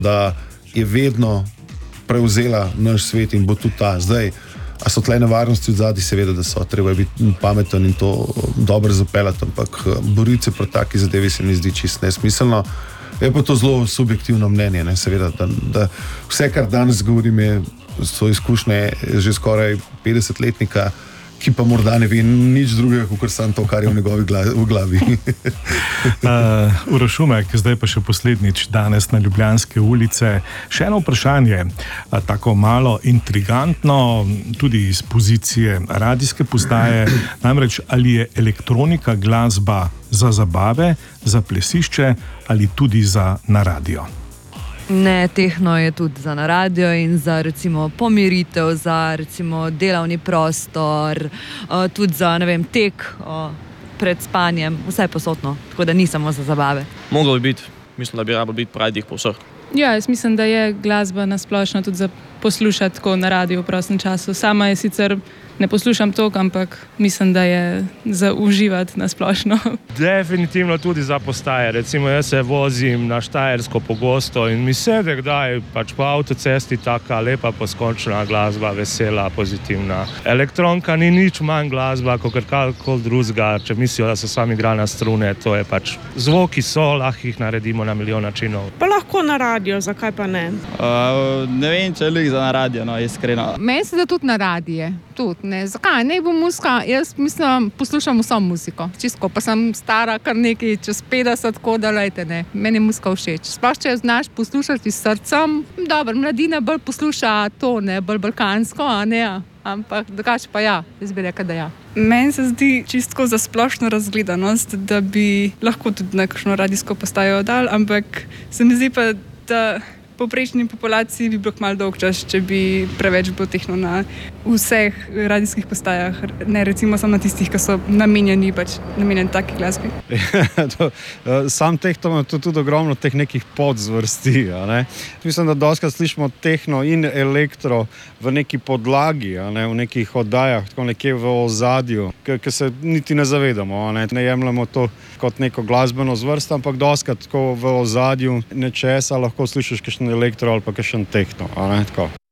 da je vedno prevzela naš svet in bo tudi ta. Zdaj, a so tle nevarnosti odzadaj? Seveda, da so. Treba je biti pameten in to dobro zapeljati, ampak boriti se proti taki zadevi se mi zdi čisto nesmiselno. Je pa to zelo subjektivno mnenje, ne? Seveda, da vse, kar danes govorim, so izkušnje že skoraj 50-letnika, ki pa morda ne ve nič drugega, kot samo to, kar je v njegovi glavi. Uroš Umek, zdaj pa še poslednjič danes na Ljubljanske ulice. Še eno vprašanje, tako malo intrigantno, tudi iz pozicije radijske postaje. Namreč, ali je elektronika glasba za zabave, za plesišče ali tudi za na radio? Ne, tehno je tudi za na radio in za recimo pomiritev, za recimo delovni prostor, tudi za, ne vem, tek pred spanjem, vse posodno, tako da ni samo za zabave. Moglo bi biti, mislim, da bi rabo biti po radijih povsod. Ja, jaz mislim, da je glasba nasplošno tudi za poslušati tako na radiju v prostem času. Sama je sicer ne poslušam toliko, ampak mislim, da je za uživati nasplošno. Definitivno tudi za postaje. Recimo, jaz se vozim na Štajersko pogosto in mi se kdaj pač po avtocesti taka lepa poskončna glasba, vesela, pozitivna. Elektronka ni nič manj glasba, kot karkoli drugega. Če mislijo, da se sami igra na strune, to je pač zvoki so, lahko jih naredimo na milijon načinov. Pa lahko na radio, zakaj pa ne? Ne vem, če je za na radio, no, iskreno. Meni se da tudi na radije. Tudi, ne. Zakaj? Ne bo muzika. Jaz mislim, poslušam vso muziko. Čisto, pa sem stara kar nekaj čez 50, tako da lejte, ne. Meni je muzika všeč. Sploh, če znaš poslušati s srcem, dobro, mladina bolj posluša to, ne, bolj balkansko, a ne, ampak drugače pa ja, jaz bi rekla, da ja. Meni se zdi čisto za splošno razgledanost, da bi lahko tudi nekakšno radijsko postajo dal, ampak se mi zdi pa, da povprečni populaciji bi bilo malo dolg čas, če bi preveč bilo tehno na vseh radijskih postajah, ne recimo samo na tistih, ki so namenjeni taki glasbi. Sam tehno ima tudi ogromno teh nekih podzvrsti. Ne? Mislim, da doskrat slišimo tehno in elektro v neki podlagi, ne? V nekih oddajah, tako nekje v ozadju, ki se niti ne zavedamo. Ne jemljamo to kot neko glasbeno zvrst, ampak doskrat tako v ozadju nečesa lahko slišiš kakšen elektro ali pa kakšen tehno.